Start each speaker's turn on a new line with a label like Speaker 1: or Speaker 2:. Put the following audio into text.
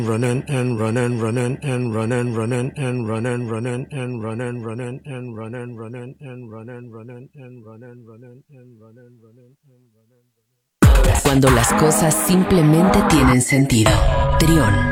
Speaker 1: running and running running and running running and running running and running running and running running and running running and running running and running running and running.
Speaker 2: Cuando las cosas simplemente tienen sentido. Trión.